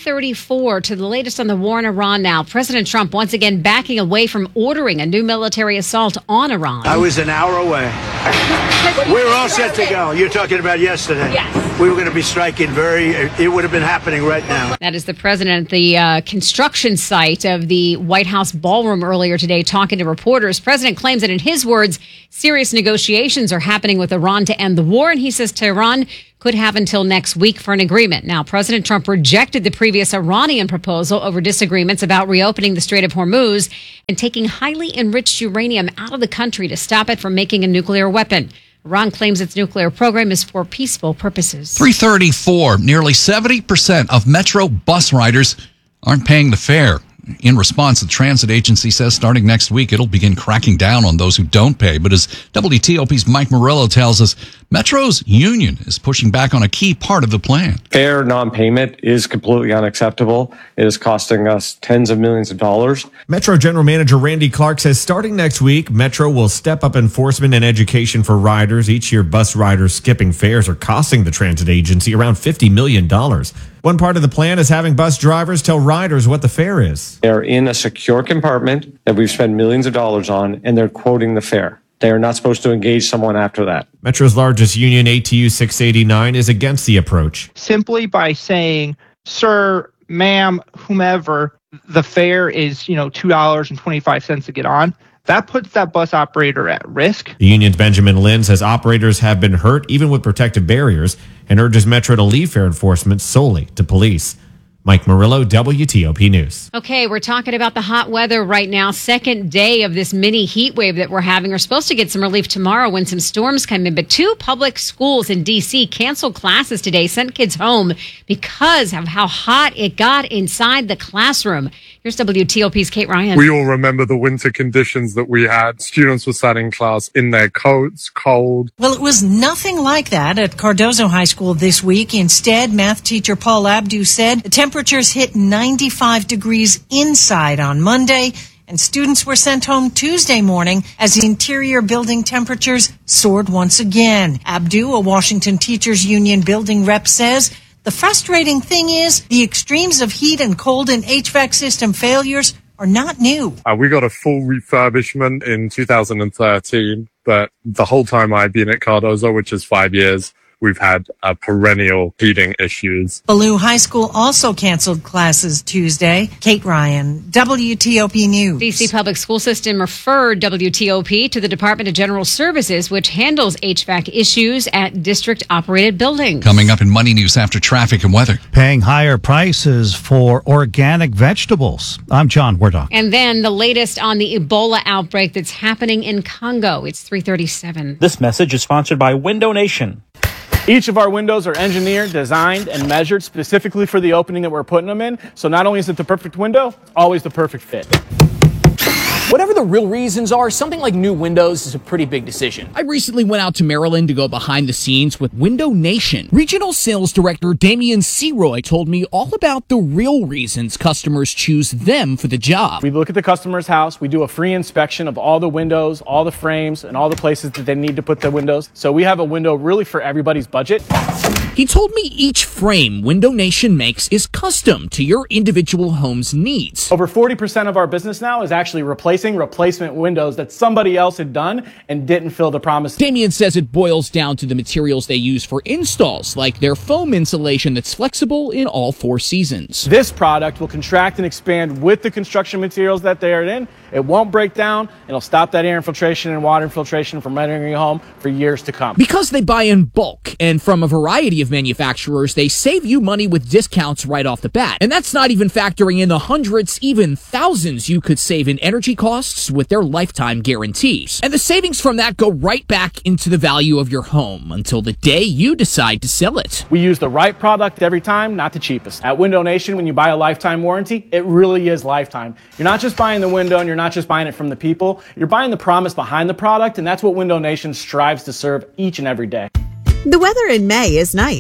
S3: 3:34 to the latest on the war in Iran now. President Trump once again backing away from ordering a new military assault on Iran.
S11: I was an hour away. We were all set to go. You're talking about yesterday. Yes. We were going to be striking it would have been happening right now.
S3: That is the president at the construction site of the White House ballroom earlier today talking to reporters. President claims that, in his words, serious negotiations are happening with Iran to end the war, and he says Tehran could have until next week for an agreement. Now, President Trump rejected the previous Iranian proposal over disagreements about reopening the Strait of Hormuz and taking highly enriched uranium out of the country to stop it from making a nuclear weapon. Iran claims its nuclear program is for peaceful purposes.
S5: 334, nearly 70% of Metro bus riders aren't paying the fare. In response, the transit agency says starting next week, it'll begin cracking down on those who don't pay. But as WTOP's Mike Murillo tells us, Metro's union is pushing back on a key part of the plan.
S13: Fare non-payment is completely unacceptable. It is costing us tens of millions of dollars.
S14: Metro General Manager Randy Clark says starting next week, Metro will step up enforcement and education for riders. Each year, bus riders skipping fares are costing the transit agency around $50 million. One part of the plan is having bus drivers tell riders what the fare is.
S13: They're in a secure compartment that we've spent millions of dollars on, and they're quoting the fare. They are not supposed to engage someone after that.
S14: Metro's largest union, ATU 689, is against the approach.
S19: Simply by saying, sir, ma'am, whomever, the fare is, $2.25 to get on, that puts that bus operator at risk.
S14: The union's Benjamin Lynn says operators have been hurt even with protective barriers and urges Metro to leave fare enforcement solely to police. Mike Murillo, WTOP News.
S3: Okay, we're talking about the hot weather right now. Second day of this mini heat wave that we're having. We're supposed to get some relief tomorrow when some storms come in. But 2 public schools in D.C. canceled classes today, sent kids home because of how hot it got inside the classroom. Here's WTOP's Kate Ryan.
S25: We all remember the winter conditions that we had. Students were sat in class in their coats, cold.
S26: Well, it was nothing like that at Cardozo High School this week. Instead, math teacher Paul Abdu said the temperatures hit 95 degrees inside on Monday, and students were sent home Tuesday morning as interior building temperatures soared once again. Abdu, a Washington Teachers Union building rep, says the frustrating thing is the extremes of heat and cold and HVAC system failures are not new.
S25: We got a full refurbishment in 2013, but the whole time I've been at Cardozo, which is 5 years, we've had perennial heating issues.
S26: Ballou High School also canceled classes Tuesday. Kate Ryan, WTOP News.
S3: D.C. Public School System referred WTOP to the Department of General Services, which handles HVAC issues at district-operated buildings.
S5: Coming up in Money News after traffic and weather.
S27: Paying higher prices for organic vegetables. I'm John Wardock.
S3: And then the latest on the Ebola outbreak that's happening in Congo. It's 3:37.
S28: This message is sponsored by Window Nation.
S29: Each of our windows are engineered, designed, and measured specifically for the opening that we're putting them in. So not only is it the perfect window, it's always the perfect fit.
S30: Whatever the real reasons are, something like new windows is a pretty big decision. I recently went out to Maryland to go behind the scenes with Window Nation. Regional Sales Director Damian Seroy told me all about the real reasons customers choose them for the job.
S29: We look at the customer's house, we do a free inspection of all the windows, all the frames, and all the places that they need to put the windows. So we have a window really for everybody's budget.
S30: He told me each frame Window Nation makes is custom to your individual home's needs.
S29: Over 40% of our business now is actually replacement windows that somebody else had done and didn't fill the promise.
S30: Damian says it boils down to the materials they use for installs, like their foam insulation that's flexible in all 4 seasons.
S29: This product will contract and expand with the construction materials that they are in. It won't break down. It'll stop that air infiltration and water infiltration from entering your home for years to come.
S30: Because they buy in bulk and from a variety of manufacturers, they save you money with discounts right off the bat. And that's not even factoring in the hundreds, even thousands you could save in energy costs with their lifetime guarantees. And the savings from that go right back into the value of your home until the day you decide to sell it.
S29: We use the right product every time, not the cheapest. At Window Nation, when you buy a lifetime warranty, it really is lifetime. You're not just buying the window and you're not just buying it from the people. You're buying the promise behind the product, and that's what Window Nation strives to serve each and every day.
S31: The weather in May is nice.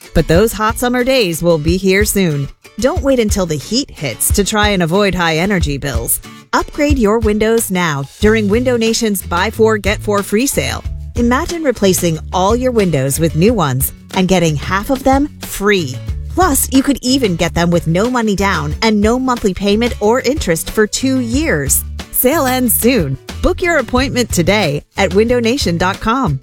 S1: But those hot summer days will be here soon. Don't wait until the heat hits to try and avoid high energy bills. Upgrade your windows now during Window Nation's Buy 4 Get 4 free sale. Imagine replacing all your windows with new ones and getting half of them free. Plus, you could even get them with no money down and no monthly payment or interest for 2 years. Sale ends soon. Book your appointment today at windownation.com.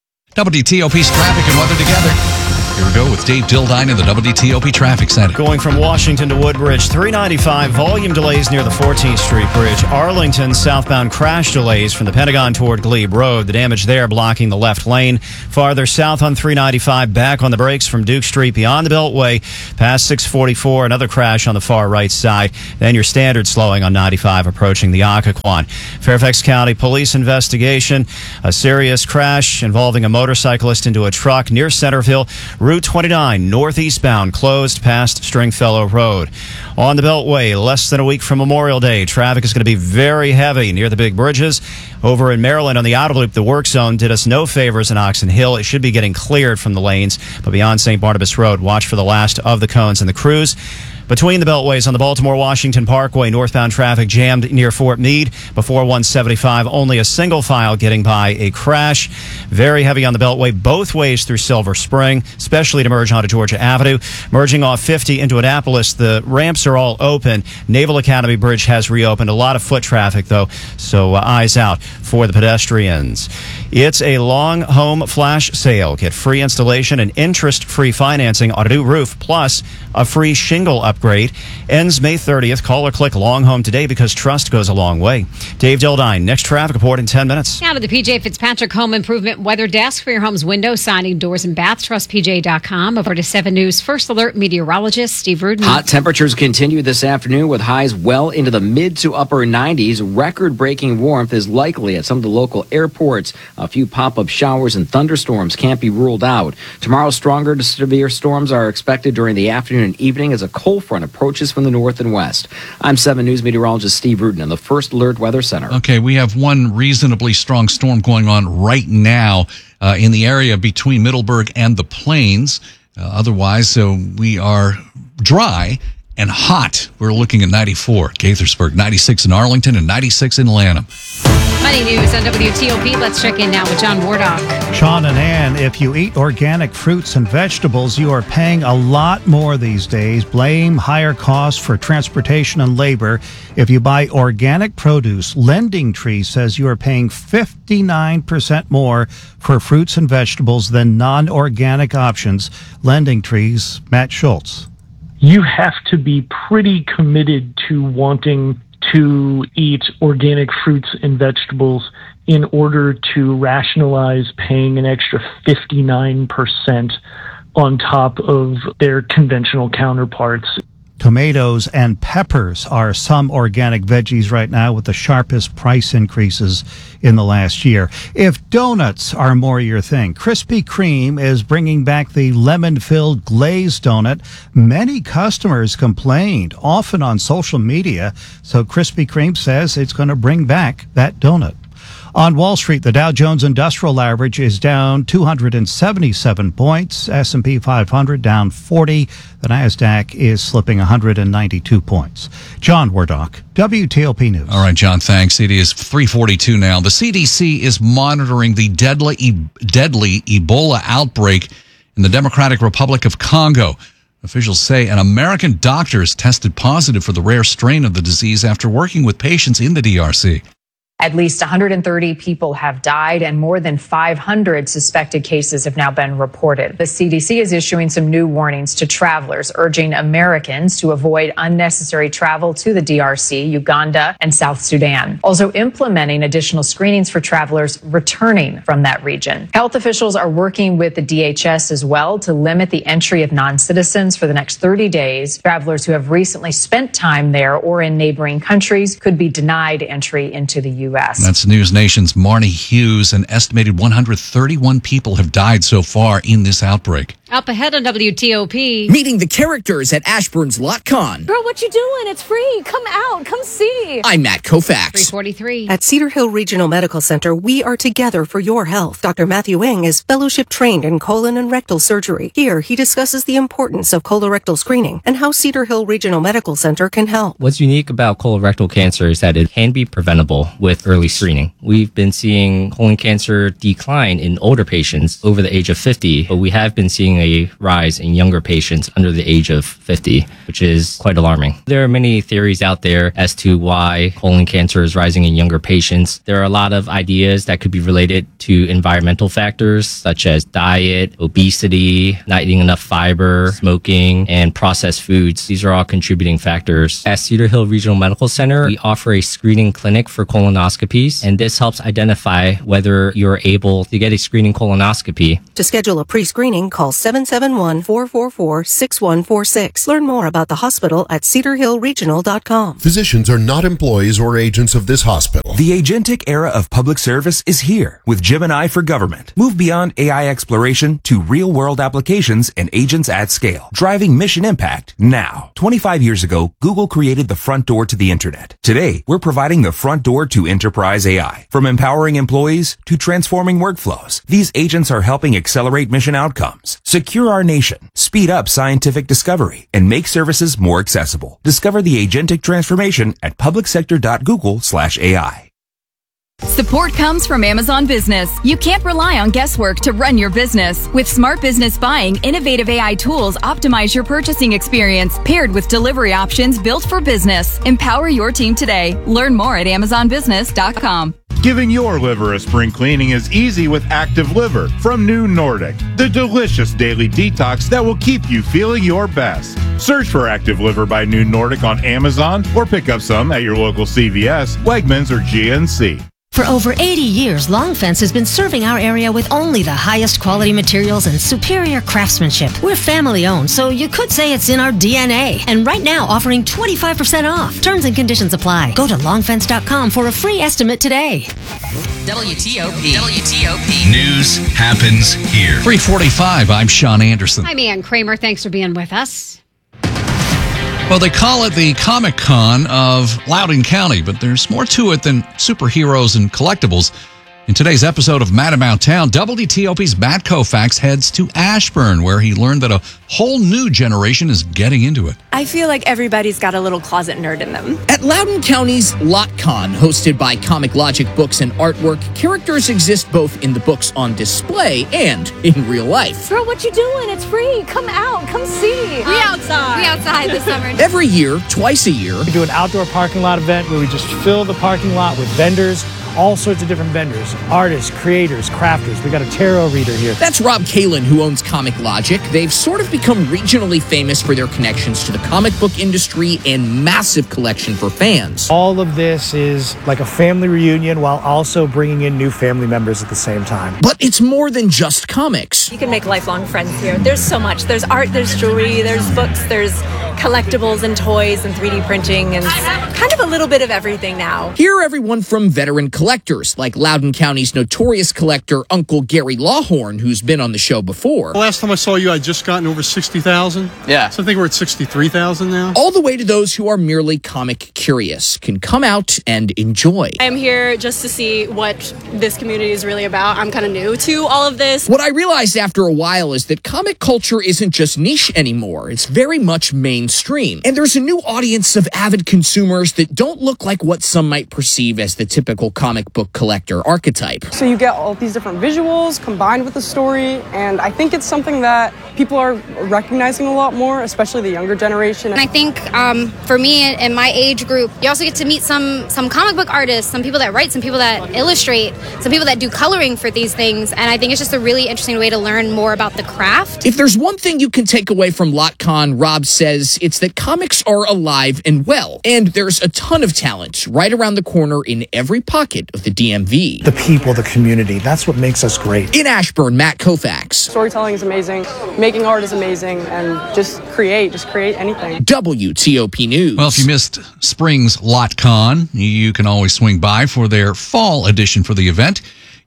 S5: WTOP's traffic and weather together. Here we go with Dave Dildine in the WTOP Traffic Center.
S12: Going from Washington to Woodbridge, 395 volume delays near the 14th Street Bridge. Arlington southbound crash delays from the Pentagon toward Glebe Road. The damage there blocking the left lane. Farther south on 395, back on the brakes from Duke Street beyond the Beltway. Past 644, another crash on the far right side. Then your standard slowing on 95 approaching the Occoquan. Fairfax County Police investigation. A serious crash involving a motorcyclist into a truck near Centerville. Route 29 northeastbound closed past Stringfellow Road. On the Beltway, less than a week from Memorial Day, traffic is going to be very heavy near the big bridges. Over in Maryland on the outer loop, the work zone did us no favors in Oxon Hill. It should be getting cleared from the lanes, but beyond St. Barnabas Road, watch for the last of the cones and the crews. Between the beltways on the Baltimore-Washington Parkway, northbound traffic jammed near Fort Meade. Before 175, only a single file getting by a crash. Very heavy on the beltway both ways through Silver Spring, especially to merge onto Georgia Avenue. Merging off 50 into Annapolis, the ramps are all open. Naval Academy Bridge has reopened. A lot of foot traffic, though, so eyes out for the pedestrians. It's a long home flash sale. Get free installation and interest-free financing on a new roof, plus a free shingle upgrade. Ends May 30th. Call or click Long Home today because trust goes a long way. Dave Dildine, next traffic report in 10 minutes.
S3: Now to the PJ Fitzpatrick Home Improvement Weather Desk for your home's window, siding, doors, and baths. TrustPJ.com. Over to 7 News First Alert meteorologist Steve Rudin.
S2: Hot temperatures continue this afternoon with highs well into the mid to upper 90s. Record-breaking warmth is likely at some of the local airports. A few pop-up showers and thunderstorms can't be ruled out. Tomorrow, stronger to severe storms are expected during the afternoon and evening as a cold front approaches from the north and west. I'm 7 News meteorologist Steve Rudin in the First Alert Weather Center.
S5: Okay, we have one reasonably strong storm going on right now in the area between Middleburg and the Plains. Otherwise, so we are dry and hot. We're looking at 94 at Gaithersburg, 96 in Arlington, and 96 in Lanham.
S3: Money news on WTOP. Let's check in now with John Wardock.
S27: Sean and Ann, if you eat organic fruits and vegetables, you are paying a lot more these days. Blame higher costs for transportation and labor. If you buy organic produce, Lending Tree says you are paying 59% more for fruits and vegetables than non-organic options. Lending Tree's Matt Schultz.
S4: You have to be pretty committed to wanting to eat organic fruits and vegetables in order to rationalize paying an extra 59% on top of their conventional counterparts.
S27: Tomatoes and peppers are some organic veggies right now with the sharpest price increases in the last year. If donuts are more your thing, Krispy Kreme is bringing back the lemon-filled glazed donut. Many customers complained, often on social media, so Krispy Kreme says it's going to bring back that donut. On Wall Street, the Dow Jones Industrial Average is down 277 points. S&P 500 down 40. The Nasdaq is slipping 192 points. John Wardock, WTOP News.
S5: All right, John, thanks. It is 3:42 now. The CDC is monitoring the deadly Ebola outbreak in the Democratic Republic of Congo. Officials say an American doctor has tested positive for the rare strain of the disease after working with patients in the DRC.
S6: At least 130 people have died and more than 500 suspected cases have now been reported. The CDC is issuing some new warnings to travelers, urging Americans to avoid unnecessary travel to the DRC, Uganda, and South Sudan. Also implementing additional screenings for travelers returning from that region. Health officials are working with the DHS as well to limit the entry of non-citizens for the next 30 days. Travelers who have recently spent time there or in neighboring countries could be denied entry into the U.S.
S5: That's News Nation's Marnie Hughes. An estimated 131 people have died so far in this outbreak.
S3: Up ahead on WTOP.
S30: Meeting the characters at Ashburn's LotCon.
S7: Girl, what you doing? It's free. Come out. Come see.
S30: I'm Matt Koufax.
S3: 343.
S9: At Cedar Hill Regional Medical Center, we are together for your health. Dr. Matthew Eng is fellowship trained in colon and rectal surgery. Here, he discusses the importance of colorectal screening and how Cedar Hill Regional Medical Center can help.
S10: What's unique about colorectal cancer is that it can be preventable with early screening. We've been seeing colon cancer decline in older patients over the age of 50, but we have been seeing a rise in younger patients under the age of 50, which is quite alarming. There are many theories out there as to why colon cancer is rising in younger patients. There are a lot of ideas that could be related to environmental factors such as diet, obesity, not eating enough fiber, smoking, and processed foods. These are all contributing factors. At Cedar Hill Regional Medical Center, we offer a screening clinic for colonoscopies, and this helps identify whether you're able to get a screening colonoscopy.
S9: To schedule a pre-screening, call 771-444-6146. Learn more about the hospital at cedarhillregional.com.
S15: Physicians are not employees or agents of this hospital.
S16: The agentic era of public service is here with Gemini for Government. Move beyond AI exploration to real-world applications and agents at scale, driving mission impact now. 25 years ago, Google created the front door to the internet. Today, we're providing the front door to enterprise AI. From empowering employees to transforming workflows, these agents are helping accelerate mission outcomes, secure our nation, speed up scientific discovery, and make services more accessible. Discover the agentic transformation at publicsector.google/AI.
S17: Support comes from Amazon Business. You can't rely on guesswork to run your business. With Smart Business Buying, innovative AI tools optimize your purchasing experience, paired with delivery options built for business. Empower your team today. Learn more at amazonbusiness.com.
S18: Giving your liver a spring cleaning is easy with Active Liver from New Nordic, the delicious daily detox that will keep you feeling your best. Search for Active Liver by New Nordic on Amazon or pick up some at your local CVS, Wegmans, or GNC.
S22: For over 80 years, Long Fence has been serving our area with only the highest quality materials and superior craftsmanship. We're family owned, so you could say it's in our DNA. And right now, offering 25% off. Terms and conditions apply. Go to longfence.com for a free estimate today.
S5: WTOP. News happens here. 345, I'm Sean Anderson.
S3: I'm Ann Kramer. Thanks for being with us.
S5: Well, they call it the Comic-Con of Loudoun County, but there's more to it than superheroes and collectibles. In today's episode of Mad About Town, WTOP's Matt Koufax heads to Ashburn, where he learned that a whole new generation is getting into it.
S23: I feel like everybody's got a little closet nerd in them.
S30: At Loudoun County's LotCon, hosted by Comic Logic Books and Artwork, characters exist both in the books on display and in real life.
S7: Girl, what you doing? It's free. Come out. Come see. We outside.
S23: We outside this summer.
S30: Every year, twice a year,
S29: we do an outdoor parking lot event where we just fill the parking lot with vendors, all sorts of different vendors, artists, creators, crafters. We got a tarot reader here.
S30: That's Rob Kalin, who owns Comic Logic. They've sort of become regionally famous for their connections to the comic book industry and massive collection for fans.
S29: All of this is like a family reunion while also bringing in new family members at the same time.
S30: But it's more than just comics.
S23: You can make lifelong friends here. There's so much. There's art, there's jewelry, there's books, there's collectibles and toys and 3D printing and kind of a little bit of everything now.
S30: Here are everyone from veteran collectors like Loudoun County's notorious collector Uncle Gary Lawhorn, who's been on the show before.
S24: The last time I saw you, I'd just gotten over 60,000.
S30: Yeah.
S24: So I think we're at 63,000 now.
S30: All the way to those who are merely comic curious can come out and enjoy.
S23: I'm here just to see what this community is really about. I'm kind of new to all of this.
S30: What I realized after a while is that comic culture isn't just niche anymore. It's very much mainstream. And there's a new audience of avid consumers that don't look like what some might perceive as the typical comic book collector archetype.
S31: So you get all these different visuals combined with the story, and I think it's something that people are recognizing a lot more, especially the younger generation.
S32: And I think for me and my age group, you also get to meet some comic book artists, some people that write, some people that illustrate, some people that do coloring for these things, and I think it's just a really interesting way to learn more about the craft.
S30: If there's one thing you can take away from LotCon, Rob says it's that comics are alive and well, and there's a ton of talent right around the corner in every pocket of the DMV.
S29: The people, the community, that's what makes us great.
S30: In Ashburn, Matt Koufax.
S31: Storytelling is amazing, making art is amazing, and just create anything.
S30: WTOP News.
S5: Well, if you missed spring's LotCon, you can always swing by for their fall edition for the event.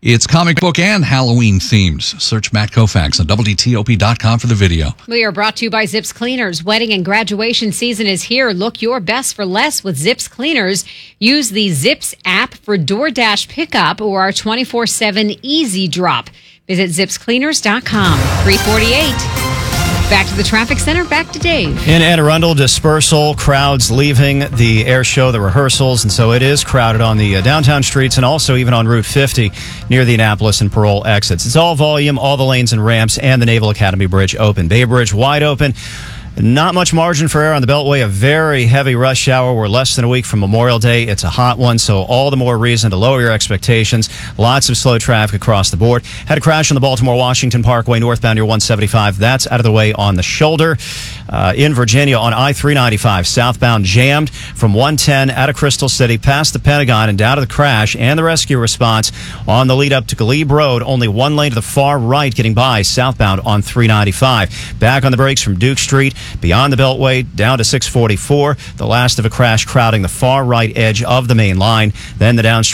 S5: It's comic book and Halloween themes. Search Matt Koufax on WTOP.com for the video.
S3: We are brought to you by Zips Cleaners. Wedding and graduation season is here. Look your best for less with Zips Cleaners. Use the Zips app for DoorDash pickup or our 24/7 Easy Drop. Visit zipscleaners.com. 3:48. Back to the traffic center. Back to Dave.
S1: In Anne Arundel, dispersal, crowds leaving the air show, the rehearsals, and so it is crowded on the downtown streets and also even on Route 50 near the Annapolis and Parole exits. It's all volume, all the lanes and ramps, and the Naval Academy Bridge open. Bay Bridge wide open. Not much margin for error on the Beltway. A very heavy rush hour. We're less than a week from Memorial Day. It's a hot one, so all the more reason to lower your expectations. Lots of slow traffic across the board. Had a crash on the Baltimore-Washington Parkway northbound near 175. That's out of the way on the shoulder. In Virginia on I-395, southbound jammed from 110 out of Crystal City past the Pentagon and down to the crash and the rescue response on the lead up to Glebe Road. Only one lane to the far right getting by southbound on 395. Back on the brakes from Duke Street. Beyond the Beltway, down to 644, the last of a crash crowding the far right edge of the main line. Then the downstream